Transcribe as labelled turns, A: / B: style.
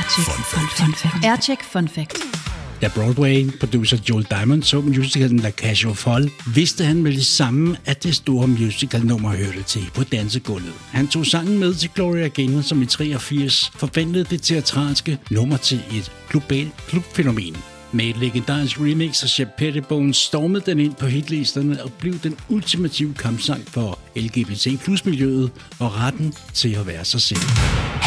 A: Aircheck Fun Fact.
B: Da Broadway-producer Joel Diamond så musicalen La Cage aux Folles, vidste han med det samme, at det store musical-nummer hørte til på dansegulvet. Han tog sangen med til Gloria Gaynor, som i 83 forvandlede det teatralske nummer til et globalt klubfænomen. Med et legendarisk remix af Shep Pettibone stormede den ind på hitlisterne og blev den ultimative kampsang for LGBT+-miljøet og retten til at være sig selv.